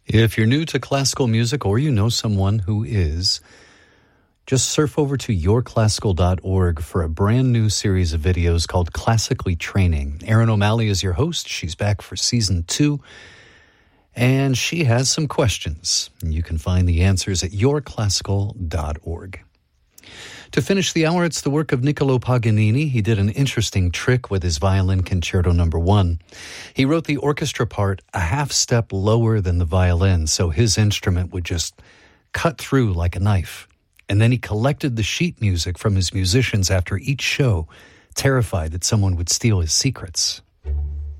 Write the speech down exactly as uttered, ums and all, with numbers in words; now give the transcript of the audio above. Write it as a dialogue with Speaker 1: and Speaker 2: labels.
Speaker 1: If you're new to classical music or you know someone who is, just surf over to your classical dot org for a brand new series of videos called Classically Training. Erin O'Malley is your host. She's back for season two, and she has some questions. You can find the answers at your classical dot org. To finish the hour, it's the work of Niccolo Paganini. He did an interesting trick with his violin concerto number one. He wrote the orchestra part a half step lower than the violin, so his instrument would just cut through like a knife. And then he collected the sheet music from his musicians after each show, terrified that someone would steal his secrets.